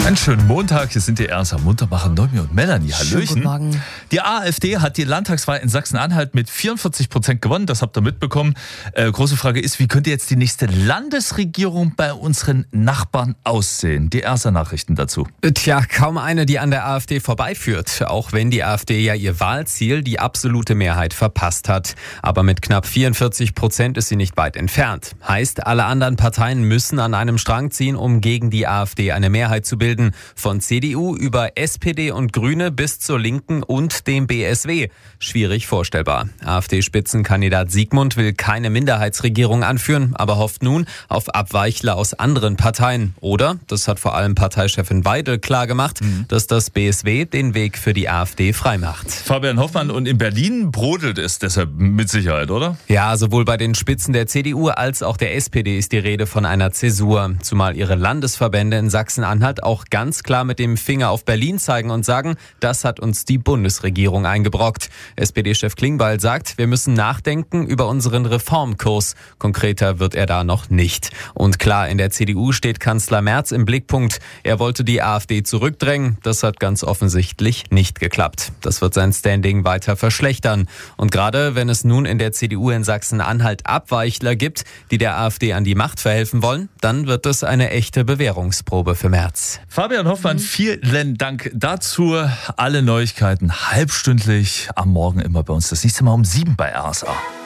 Einen schönen Montag, hier sind die RSA Muntermacher Noemi und Melanie. Hallöchen. Guten Morgen. Die AfD hat die Landtagswahl in Sachsen-Anhalt mit 44% gewonnen, das habt ihr mitbekommen. Große Frage ist, wie könnte jetzt die nächste Landesregierung bei unseren Nachbarn aussehen? Die RSA-Nachrichten dazu. Tja, kaum eine, die an der AfD vorbeiführt. Auch wenn die AfD ja ihr Wahlziel, die absolute Mehrheit, verpasst hat. Aber mit knapp 44% ist sie nicht weit entfernt. Heißt, alle anderen Parteien müssen an einem Strang ziehen, um gegen die AfD eine Mehrheit zu bilden. Von CDU über SPD und Grüne bis zur Linken und dem BSW. Schwierig vorstellbar. AfD-Spitzenkandidat Siegmund will keine Minderheitsregierung anführen, aber hofft nun auf Abweichler aus anderen Parteien. Oder, das hat vor allem Parteichefin Weidel klargemacht, dass das BSW den Weg für die AfD freimacht. Fabian Hoffmann, und in Berlin brodelt es deshalb mit Sicherheit, oder? Ja, sowohl bei den Spitzen der CDU als auch der SPD ist die Rede von einer Zäsur. Zumal ihre Landesverbände in Sachsen-Anhalt auch ganz klar mit dem Finger auf Berlin zeigen und sagen, das hat uns die Bundesregierung eingebrockt. SPD-Chef Klingbeil sagt, wir müssen nachdenken über unseren Reformkurs. Konkreter wird er da noch nicht. Und klar, in der CDU steht Kanzler Merz im Blickpunkt. Er wollte die AfD zurückdrängen. Das hat ganz offensichtlich nicht geklappt. Das wird sein Standing weiter verschlechtern. Und gerade wenn es nun in der CDU in Sachsen-Anhalt Abweichler gibt, die der AfD an die Macht verhelfen wollen, dann wird es eine echte Bewährungsprobe für Merz. Fabian Hoffmann, vielen Dank dazu. Alle Neuigkeiten halbstündlich am Morgen immer bei uns. Das nächste Mal um 7 bei RSA.